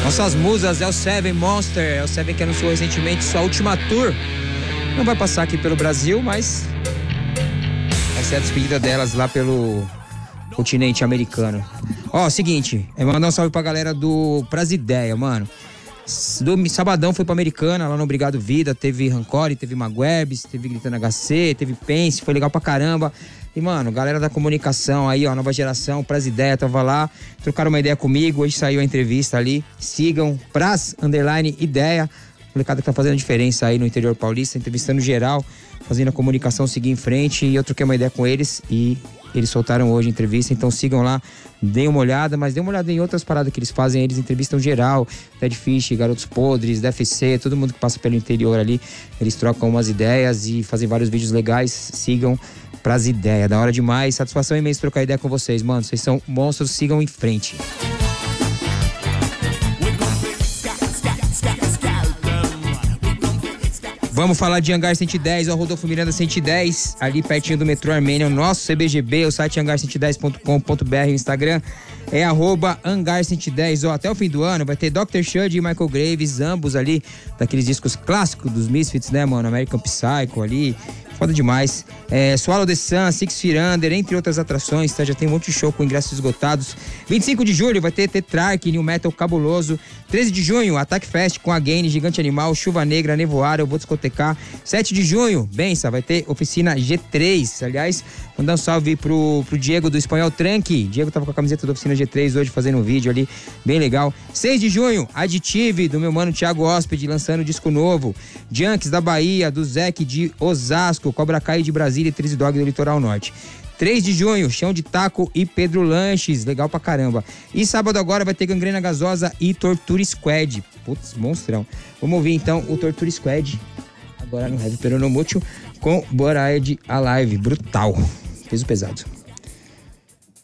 Nossas musas é o Seven Monster, é o Seven que anunciou recentemente sua última tour. Não vai passar aqui pelo Brasil, mas vai ser a despedida delas lá pelo continente americano. Ó, seguinte, mandar um salve pra galera do Prazideia, mano. Sabadão foi pra Americana, lá no Obrigado Vida, teve Rancore, teve Magwebs, teve Gritando HC, teve Pense, foi legal pra caramba. E, mano, galera da comunicação aí, ó, nova geração, Prazideia, tava lá, trocaram uma ideia comigo, hoje saiu a entrevista ali. Sigam, Praz_Ideia, molecada que tá fazendo diferença aí no interior paulista, entrevistando geral, fazendo a comunicação seguir em frente. E eu troquei uma ideia com eles e eles soltaram hoje a entrevista, então sigam lá, deem uma olhada, mas deem uma olhada em outras paradas que eles fazem. Eles entrevistam geral, Dead Fish, Garotos Podres, DFC, todo mundo que passa pelo interior ali, eles trocam umas ideias e fazem vários vídeos legais. Sigam Prazideia, da hora demais, satisfação imensa trocar ideia com vocês, mano, vocês são monstros, sigam em frente. Vamos falar de Hangar 110, ó, Rodolfo Miranda 110, ali pertinho do metrô Armênia, o nosso CBGB, o site hangar110.com.br, o Instagram é @hangar110, ó, até o fim do ano vai ter Dr. Shud e Michael Graves, ambos ali, daqueles discos clássicos dos Misfits, né, mano, American Psycho ali, foda demais. Swallow the Sun, Six Feet Under, entre outras atrações, tá? Já tem um monte de show com ingressos esgotados. 25 de julho vai ter Tetrarch, New Metal Cabuloso. 13 de junho, Attack Fest com Again, Gigante Animal, Chuva Negra, Nevoar, Eu Vou Discotecar. 7 de junho, bença, vai ter Oficina G3. Aliás, mandar um salve pro Diego do Espanhol Tranque. Diego tava com a camiseta da Oficina G3 hoje fazendo um vídeo ali, bem legal. 6 de junho, Additive, do meu mano Thiago Hóspede, lançando disco novo. Junks da Bahia, do Zeke de Osasco, Cobra Kai de Brasília e Trizy Dog do Litoral Norte. 3 de junho, Chão de Taco e Pedro Lanches, legal pra caramba. E sábado agora vai ter Gangrena Gasosa e Torture Squad. Putz, monstrão. Vamos ouvir então o Torture Squad, agora no Heavy Peronomútil, com Boraed Alive, brutal. Peso pesado.